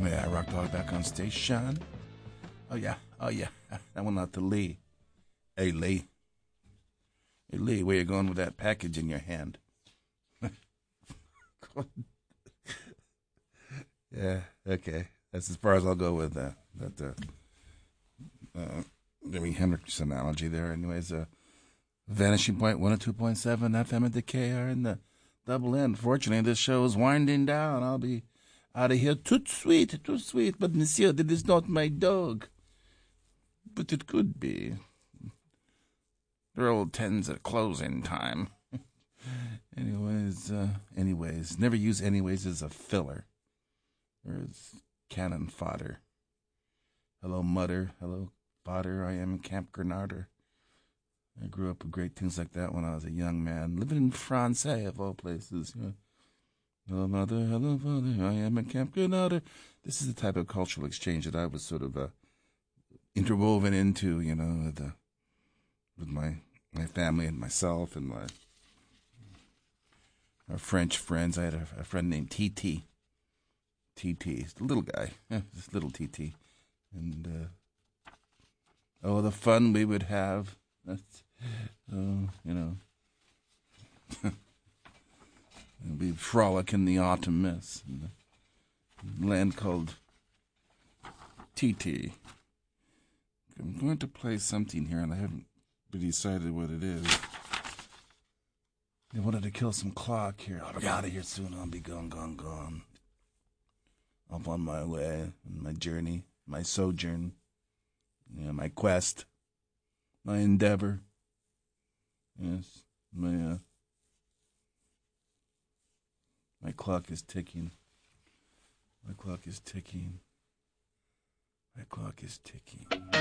Yeah, Rock Dog back on station. Oh yeah. That one out to Lee. Hey Lee. Hey Lee, where you going with that package in your hand? Yeah, okay. That's as far as I'll go with that. Jimi Hendrix analogy there. Anyways, Vanishing Point 102.7 FM at the KR in the double end. Fortunately, this show is winding down. I'll be out of here. Tout sweet. But monsieur, that is not my dog. But it could be. They're old 10s at closing time. Anyways, never use anyways as a filler. Or as cannon fodder. Hello, Mutter. Hello, Fodder. I am Camp Grenarder. I grew up with great things like that when I was a young man, living in France, of all places. Hello, Mother. Hello, Father. I am a Camp Grenarder. This is the type of cultural exchange that I was sort of interwoven into, with my family and myself and our French friends. I had a friend named TT. TT, he's the little guy, this little TT, and the fun we would have. We frolic in the autumn mist in the land called TT. I'm going to play something here, and I haven't decided what it is. I wanted to kill some clock here. I'll be out of here soon. I'll be gone. Up on my way, my journey, my sojourn, my quest, my endeavor. Yes, my clock is ticking. My clock is ticking.